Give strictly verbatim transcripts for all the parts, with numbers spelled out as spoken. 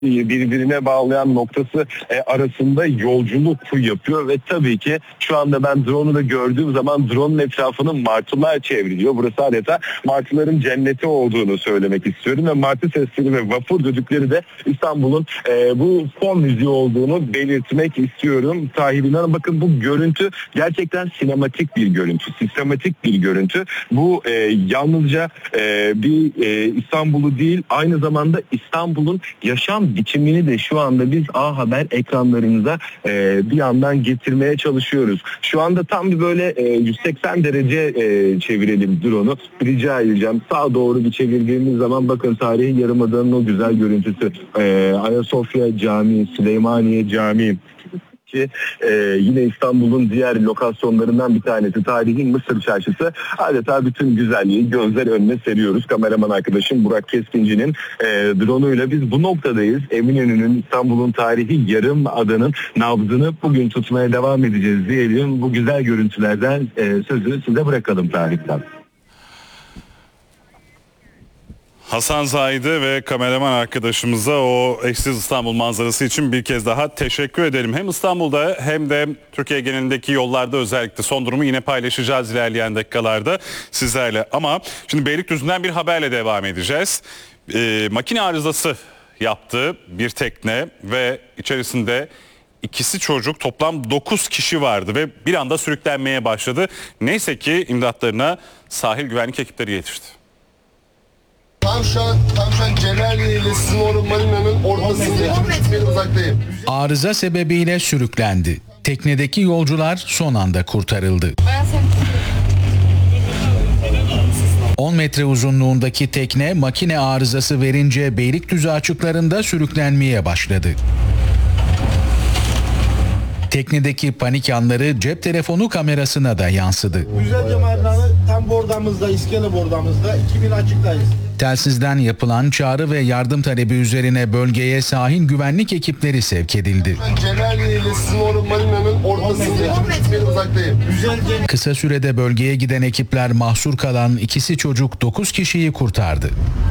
birbirine bağlayan noktası e, arasında yolculuk yapıyor ve tabii ki şu anda ben drone'u da gördüğüm zaman drone'un etrafının martılar çevriliyor. Burası adeta martıların cenneti olduğunu söylemek istiyorum ve martı sesleri ve vapur düdükleri de İstanbul'un e, bu fon müziği olduğunu belirtmek istiyorum. Tahir Hanım, bakın bu görüntü gerçekten sinematik bir görüntü, sistematik bir görüntü. Bu e, yalnızca e, bir e, İstanbul'u değil, aynı zamanda İstanbul'un yaşam biçimini de şu anda biz A Haber ekranlarımıza e, bir yandan getirmeye çalışıyoruz. Şu anda tam bir böyle e, yüz seksen derece e, çevirelim drone'u. Rica edeceğim. Sağa doğru bir çevirdiğimiz zaman bakın tarihi yarımadanın o güzel görüntüsü. E, Ayasofya Camii, Süleymaniye Camii. Ki e, yine İstanbul'un diğer lokasyonlarından bir tanesi tarihi Mısır Çarşısı. Adeta bütün güzelliği gözler önüne seriyoruz. Kameraman arkadaşım Burak Keskinci'nin e, drone'uyla biz bu noktadayız. Eminönü'nün, İstanbul'un tarihi yarım adanın nabzını bugün tutmaya devam edeceğiz diyelim. Bu güzel görüntülerden e, sözü size bırakalım tarihten. Hasan Zahide ve kameraman arkadaşımıza o eşsiz İstanbul manzarası için bir kez daha teşekkür edelim. Hem İstanbul'da hem de Türkiye genelindeki yollarda özellikle son durumu yine paylaşacağız ilerleyen dakikalarda sizlerle. Ama şimdi Beylikdüzü'nden bir haberle devam edeceğiz. Ee, makine arızası yaptı bir tekne ve içerisinde ikisi çocuk, toplam dokuz kişi vardı ve bir anda sürüklenmeye başladı. Neyse ki imdatlarına sahil güvenlik ekipleri yetişti. Tam şu an, tam şu an Celaliye ile sizin orada marinanın ortasında iki buçuk mil uzaktayım. Arıza sebebiyle sürüklendi. Teknedeki yolcular son anda kurtarıldı. on metre uzunluğundaki tekne makine arızası verince Beylikdüzü açıklarında sürüklenmeye başladı. Teknedeki panik anları cep telefonu kamerasına da yansıdı. Güzelce Marina'nın tam bordamızda, iskele bordamızda iki bin açıktayız. Telsizden yapılan çağrı ve yardım talebi üzerine bölgeye sahil güvenlik ekipleri sevk edildi. Celaliye ile sizin orada marinanın ortasında iki buçuk mil uzaktayım. Güzelce... Kısa sürede bölgeye giden ekipler mahsur kalan ikisi çocuk dokuz kişiyi kurtardı.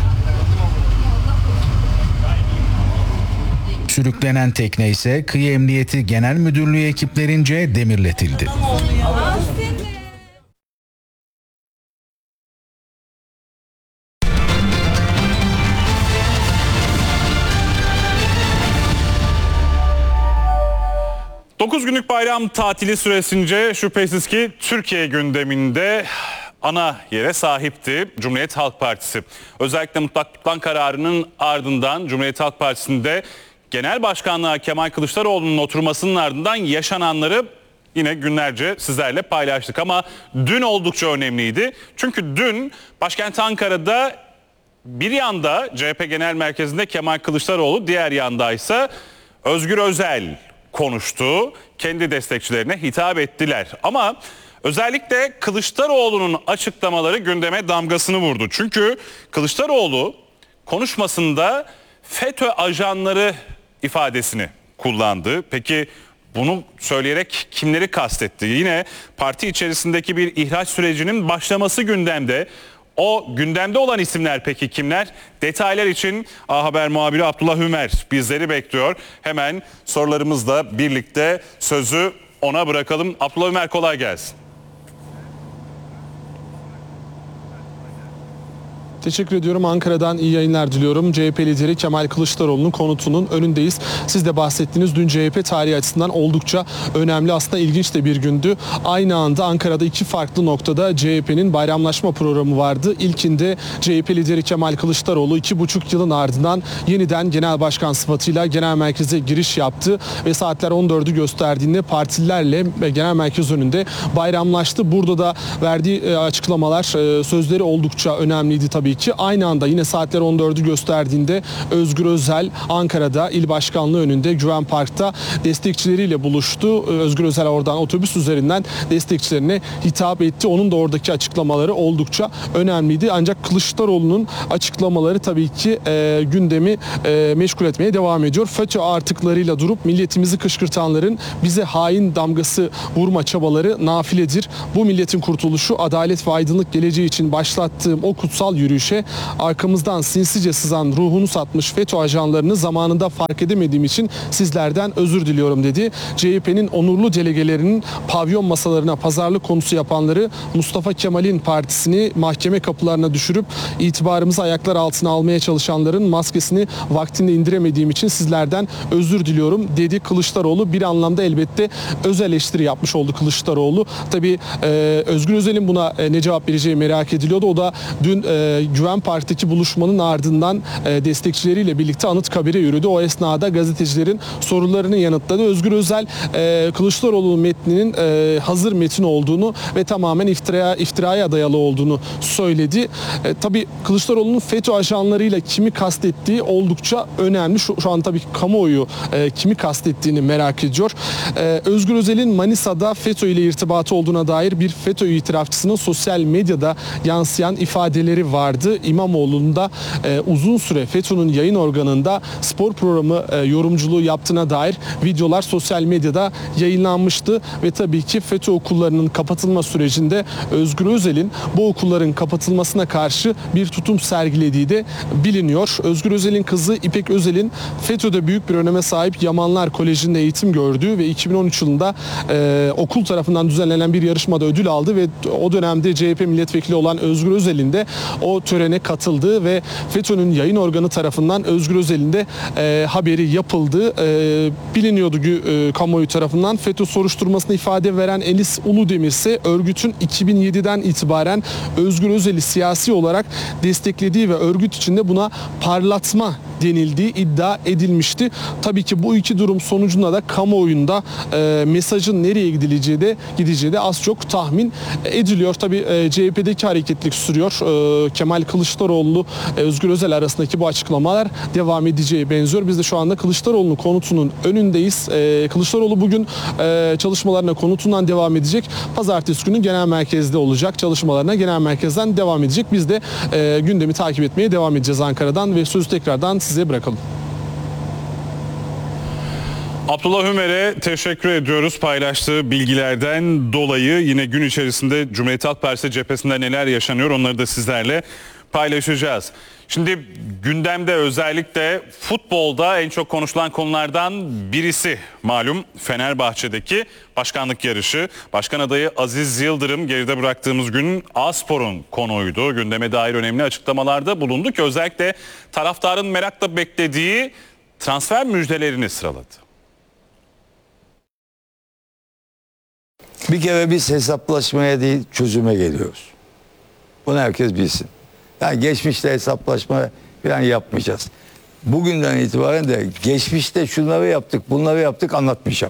Sürüklenen tekne ise Kıyı Emniyeti Genel Müdürlüğü ekiplerince demirletildi. dokuz günlük bayram tatili süresince şüphesiz ki Türkiye gündeminde ana yere sahipti Cumhuriyet Halk Partisi. Özellikle mutlak plan kararının ardından Cumhuriyet Halk Partisi'nde Genel Başkanlığa Kemal Kılıçdaroğlu'nun oturmasının ardından yaşananları yine günlerce sizlerle paylaştık. Ama dün oldukça önemliydi. Çünkü dün başkent Ankara'da bir yanda C H P Genel Merkezi'nde Kemal Kılıçdaroğlu, diğer yandaysa Özgür Özel konuştu. Kendi destekçilerine hitap ettiler. Ama özellikle Kılıçdaroğlu'nun açıklamaları gündeme damgasını vurdu. Çünkü Kılıçdaroğlu konuşmasında FETÖ ajanları ifadesini kullandı. Peki bunu söyleyerek kimleri kastetti? Yine parti içerisindeki bir ihraç sürecinin başlaması gündemde. O gündemde olan isimler peki kimler? Detaylar için A Haber muhabiri Abdullah Ümer bizleri bekliyor. Hemen sorularımızla birlikte sözü ona bırakalım. Abdullah Ümer, kolay gelsin. Teşekkür ediyorum. Ankara'dan iyi yayınlar diliyorum. C H P lideri Kemal Kılıçdaroğlu'nun konutunun önündeyiz. Siz de bahsettiğiniz dün C H P tarihi açısından oldukça önemli, aslında ilginç de bir gündü. Aynı anda Ankara'da iki farklı noktada C H P'nin bayramlaşma programı vardı. İlkinde C H P lideri Kemal Kılıçdaroğlu iki buçuk yılın ardından yeniden genel başkan sıfatıyla genel merkeze giriş yaptı ve saatler on dördü gösterdiğinde partililerle genel merkez önünde bayramlaştı. Burada da verdiği açıklamalar, sözleri oldukça önemliydi tabii ki. Aynı anda yine saatler on dördü gösterdiğinde Özgür Özel Ankara'da il başkanlığı önünde Güven Park'ta destekçileriyle buluştu. Özgür Özel oradan otobüs üzerinden destekçilerine hitap etti. Onun da oradaki açıklamaları oldukça önemliydi. Ancak Kılıçdaroğlu'nun açıklamaları tabii ki e, gündemi e, meşgul etmeye devam ediyor. FETÖ artıklarıyla durup milletimizi kışkırtanların bize hain damgası vurma çabaları nafiledir. Bu milletin kurtuluşu, adalet ve aydınlık geleceği için başlattığım o kutsal yürüyüş yürüyüşe arkamızdan sinsice sızan ruhunu satmış FETÖ ajanlarını zamanında fark edemediğim için sizlerden özür diliyorum dedi. C H P'nin onurlu delegelerinin pavyon masalarına pazarlık konusu yapanları, Mustafa Kemal'in partisini mahkeme kapılarına düşürüp itibarımızı ayaklar altına almaya çalışanların maskesini vaktinde indiremediğim için sizlerden özür diliyorum dedi Kılıçdaroğlu. Bir anlamda elbette öz eleştiri yapmış oldu Kılıçdaroğlu. Tabii e, Özgür Özel'in buna e, ne cevap vereceği merak ediliyordu. O da dün e, Güven Parti'deki buluşmanın ardından e, destekçileriyle birlikte Anıtkabir'e yürüdü. O esnada gazetecilerin sorularını yanıtladı. Özgür Özel e, Kılıçdaroğlu metninin e, hazır metin olduğunu ve tamamen iftiraya, iftiraya dayalı olduğunu söyledi. E, tabii Kılıçdaroğlu'nun FETÖ ajanlarıyla kimi kastettiği oldukça önemli. Şu, şu an tabii kamuoyu e, kimi kastettiğini merak ediyor. E, Özgür Özel'in Manisa'da FETÖ ile irtibatı olduğuna dair bir FETÖ itirafçısının sosyal medyada yansıyan ifadeleri vardı. İmamoğlu'nun da e, uzun süre FETÖ'nün yayın organında spor programı e, yorumculuğu yaptığına dair videolar sosyal medyada yayınlanmıştı ve tabii ki FETÖ okullarının kapatılma sürecinde Özgür Özel'in bu okulların kapatılmasına karşı bir tutum sergilediği de biliniyor. Özgür Özel'in kızı İpek Özel'in FETÖ'de büyük bir öneme sahip Yamanlar Koleji'nde eğitim gördüğü ve iki bin on üç yılında e, okul tarafından düzenlenen bir yarışmada ödül aldı ve o dönemde C H P milletvekili olan Özgür Özel'in de o törene katıldığı ve FETÖ'nün yayın organı tarafından Özgür Özel'in de e, haberi yapıldığı e, biliniyordu e, kamuoyu tarafından. FETÖ soruşturmasına ifade veren Elis Uludemir ise örgütün iki bin yediden itibaren Özgür Özel'i siyasi olarak desteklediği ve örgüt içinde buna parlatma denildiği iddia edilmişti. Tabii ki bu iki durum sonucunda da kamuoyunda e, mesajın nereye gidileceği de gideceği de az çok tahmin ediliyor. Tabii e, C H P'deki hareketlilik sürüyor. E, Kemal Kılıçdaroğlu, e, Özgür Özel arasındaki bu açıklamalar devam edeceği benziyor. Biz de şu anda Kılıçdaroğlu'nun konutunun önündeyiz. E, Kılıçdaroğlu bugün e, çalışmalarına konutundan devam edecek. Pazartesi günü genel merkezde olacak. Çalışmalarına genel merkezden devam edecek. Biz de e, gündemi takip etmeye devam edeceğiz Ankara'dan ve sözü tekrardan size bırakalım. Abdullah Ömer'e teşekkür ediyoruz paylaştığı bilgilerden dolayı. Yine gün içerisinde Cumhuriyet Halk Partisi cephesinde neler yaşanıyor onları da sizlerle paylaşacağız. Şimdi gündemde özellikle futbolda en çok konuşulan konulardan birisi malum Fenerbahçe'deki başkanlık yarışı. Başkan adayı Aziz Yıldırım geride bıraktığımız gün A-Spor'un konuğuydu. Gündeme dair önemli açıklamalarda bulundu ki özellikle taraftarın merakla beklediği transfer müjdelerini sıraladı. Bir kere biz hesaplaşmaya değil çözüme geliyoruz. Bunu herkes bilsin. Yani geçmişte hesaplaşma falan yapmayacağız. Bugünden itibaren de geçmişte şunları yaptık, bunları yaptık anlatmayacağım.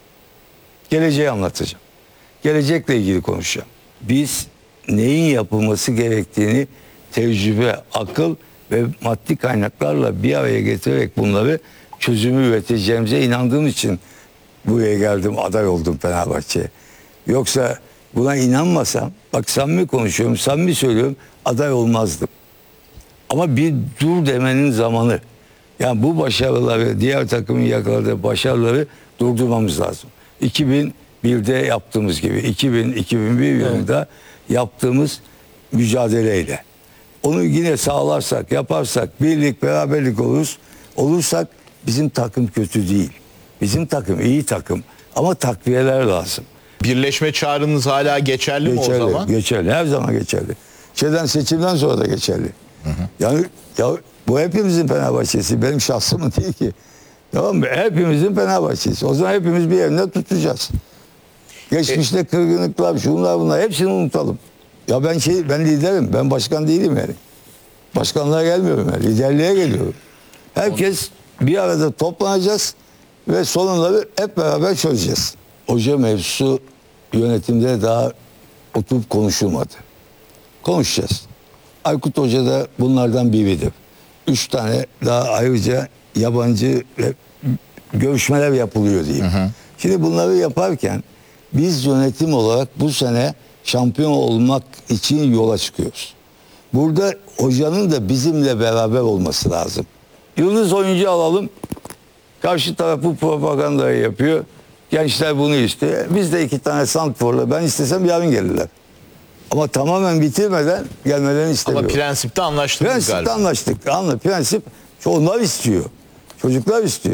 Geleceği anlatacağım. Gelecekle ilgili konuşacağım. Biz neyin yapılması gerektiğini tecrübe, akıl ve maddi kaynaklarla bir araya getirerek bunları çözümü üreteceğimize inandığım için buraya geldim, aday oldum Fenerbahçe'ye. Yoksa buna inanmasam, bak samimi konuşuyorum, samimi söylüyorum, aday olmazdım. Ama bir dur demenin zamanı. Yani bu başarıları, diğer takımın yakaladığı başarıları durdurmamız lazım. iki bin birde yaptığımız gibi, iki bin iki bin bir yılında yaptığımız mücadeleyle. Onu yine sağlarsak, yaparsak, birlik, beraberlik oluruz. Olursak bizim takım kötü değil. Bizim takım iyi takım ama takviyeler lazım. Birleşme çağrınız hala geçerli, Geçerli, mi o zaman? geçerli. Her zaman geçerli. Şeyden seçimden sonra da geçerli. Hı hı. Yani ya bu hepimizin Fenerbahçesi. Benim şahsımın değil ki. Tamam mı? Hepimizin Fenerbahçesi. O zaman hepimiz bir yerinde tutacağız. Geçmişte kırgınlıklar, şunlar bunlar hepsini unutalım. Ya ben şey ben liderim. Ben başkan değilim yani. Başkanlığa gelmiyorum yani. Liderliğe geliyorum. Herkes bir arada toplanacağız ve sorunları hep beraber çözeceğiz. Hoca mevzusu yönetimde daha oturup konuşulmadı. Konuşacağız. Aykut Hoca da bunlardan biridir. Üç tane daha ayrıca yabancı görüşmeler yapılıyor diyeyim. Hı hı. Şimdi bunları yaparken biz yönetim olarak bu sene şampiyon olmak için yola çıkıyoruz. Burada hocanın da bizimle beraber olması lazım. Yıldız oyuncu alalım. Karşı taraf bu propagandayı yapıyor. Gençler bunu istiyor. Biz de iki tane santrforla ben istesem yarın gelirler. Ama tamamen bitirmeden gelmelerini istemiyorum. Ama prensipte anlaştınız Prensipte galiba. anlaştık. Anla, prensip onlar istiyor. Çocuklar istiyor.